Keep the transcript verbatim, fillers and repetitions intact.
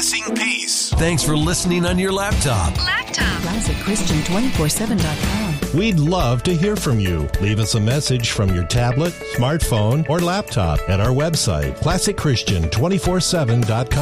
Practicing Peace. Thanks for listening on your laptop. Laptop. Classic Christian two four seven dot com. We'd love to hear from you. Leave us a message from your tablet, smartphone, or laptop at our website, classic christian two four seven dot com.